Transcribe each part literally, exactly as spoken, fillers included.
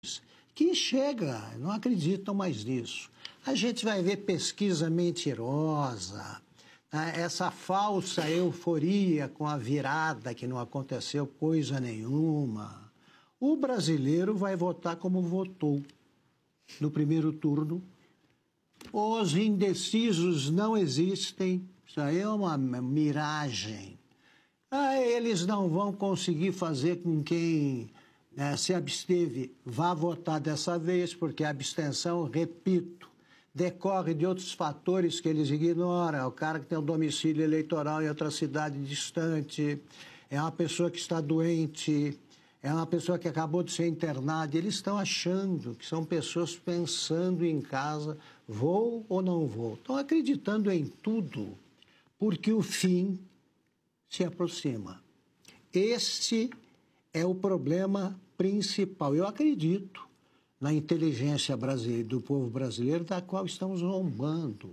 que chega, não acreditam mais nisso. A gente vai ver pesquisa mentirosa, né? Essa falsa euforia com a virada que não aconteceu coisa nenhuma. O brasileiro vai votar como votou no primeiro turno. Os indecisos não existem, isso aí é uma miragem. Ah, eles não vão conseguir fazer com quem né, se absteve vá votar dessa vez, porque a abstenção, repito, decorre de outros fatores que eles ignoram. O cara que tem um domicílio eleitoral em outra cidade distante, é uma pessoa que está doente, é uma pessoa que acabou de ser internada. Eles estão achando que são pessoas pensando em casa, vou ou não vou. Estão acreditando em tudo, porque o fim se aproxima. Este é o problema principal. Eu acredito na inteligência brasileira, do povo brasileiro, da qual estamos zombando.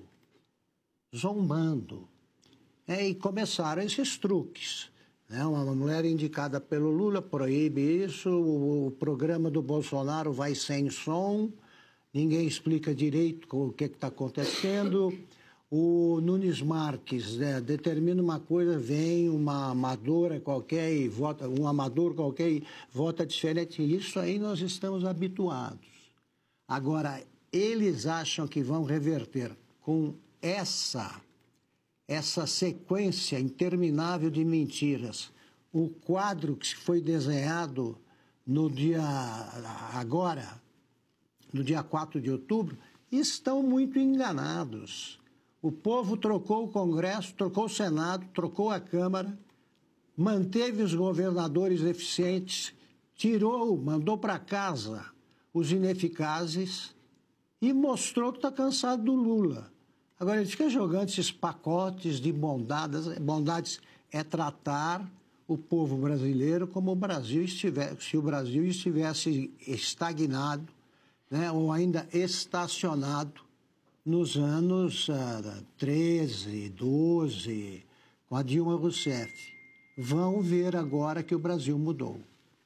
Zombando. É, e começaram esses truques. Né? Uma mulher indicada pelo Lula proíbe isso, o, o programa do Bolsonaro vai sem som, ninguém explica direito o que está acontecendo. O Nunes Marques né, determina uma coisa, vem uma amadora qualquer e vota, um amador qualquer e vota diferente. Isso aí nós estamos habituados. Agora, eles acham que vão reverter com essa, essa sequência interminável de mentiras o quadro que foi desenhado no dia agora, no dia quatro de outubro, estão muito enganados. O povo trocou o Congresso, trocou o Senado, trocou a Câmara, manteve os governadores eficientes, tirou, mandou para casa os ineficazes e mostrou que está cansado do Lula. Agora, ele fica jogando esses pacotes de bondades. Bondades é tratar o povo brasileiro como o Brasil estivesse, se o Brasil estivesse estagnado, né, ou ainda estacionado, nos anos uh, treze, doze, com a Dilma Rousseff. Vão ver agora que o Brasil mudou.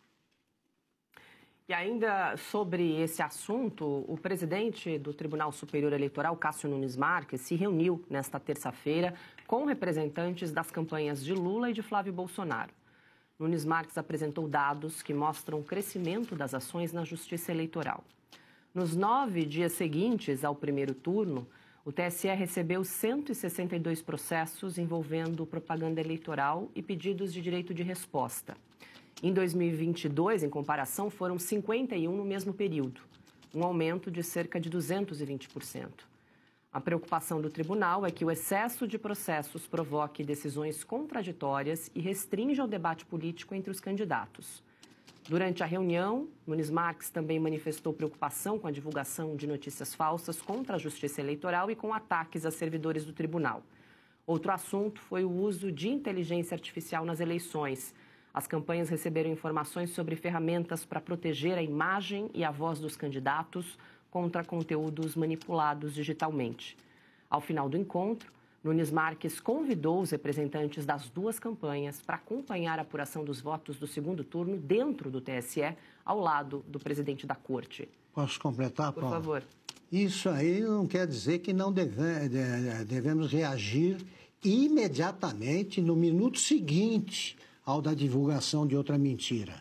E ainda sobre esse assunto, o presidente do Tribunal Superior Eleitoral, Cássio Nunes Marques, se reuniu nesta terça-feira com representantes das campanhas de Lula e de Flávio Bolsonaro. Nunes Marques apresentou dados que mostram o crescimento das ações na Justiça Eleitoral. Nos nove dias seguintes ao primeiro turno, o T S E recebeu cento e sessenta e dois processos envolvendo propaganda eleitoral e pedidos de direito de resposta. Em dois mil e vinte e dois, em comparação, foram cinquenta e um no mesmo período, um aumento de cerca de duzentos e vinte por cento. A preocupação do tribunal é que o excesso de processos provoque decisões contraditórias e restrinja o debate político entre os candidatos. Durante a reunião, Nunes Marques também manifestou preocupação com a divulgação de notícias falsas contra a Justiça Eleitoral e com ataques a servidores do tribunal. Outro assunto foi o uso de inteligência artificial nas eleições. As campanhas receberam informações sobre ferramentas para proteger a imagem e a voz dos candidatos contra conteúdos manipulados digitalmente. Ao final do encontro, Nunes Marques convidou os representantes das duas campanhas para acompanhar a apuração dos votos do segundo turno dentro do T S E, ao lado do presidente da Corte. Posso completar, Por Paulo? Por favor. Isso aí não quer dizer que não deve, devemos reagir imediatamente no minuto seguinte ao da divulgação de outra mentira.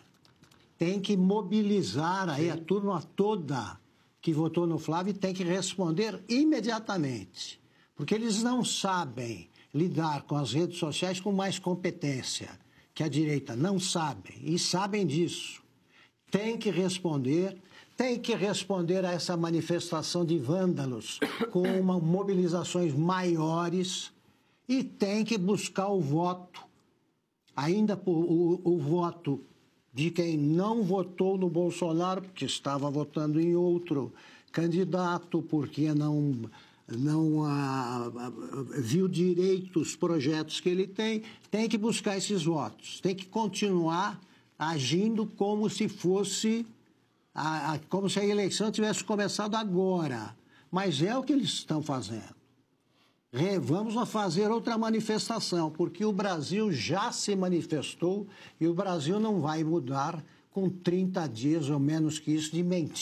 Tem que mobilizar aí a turma toda que votou no Flávio e tem que responder imediatamente. Porque eles não sabem lidar com as redes sociais com mais competência que a direita. Não sabem, e sabem disso. Tem que responder, tem que responder a essa manifestação de vândalos com uma, mobilizações maiores e tem que buscar o voto, ainda por, o, o voto de quem não votou no Bolsonaro, porque estava votando em outro candidato, porque não... não ah, viu direito os projetos que ele tem, tem que buscar esses votos, tem que continuar agindo como se fosse, a, a, como se a eleição tivesse começado agora. Mas é o que eles estão fazendo. Re, vamos fazer outra manifestação, porque o Brasil já se manifestou e o Brasil não vai mudar com trinta dias ou menos que isso de mentira.